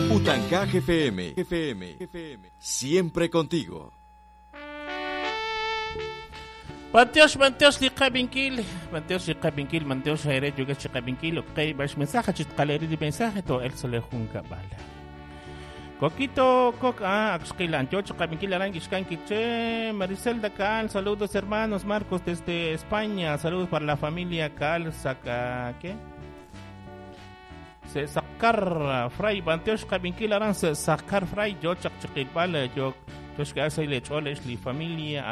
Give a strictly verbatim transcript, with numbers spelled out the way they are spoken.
Utancaj F M, F M, F M, siempre contigo. Manteos, manteos liqa binkil, manteos liqa binkil, manteos hayret yuga chiqa binkil, okay, bash mensaje chitqaleri di mensaje to el solejun kabala. Coquito, coc, ah, axquila, ancho chiqa binkil aran gishkan kiche, Maricel da Cal, saludos hermanos Marcos desde España, saludos para la familia Cal, saca, ¿qué? Se sacar fray, manteos chiqa binkil aran se sacar fray, yo chak chiqil bala, yo, yo shka se le choles li familia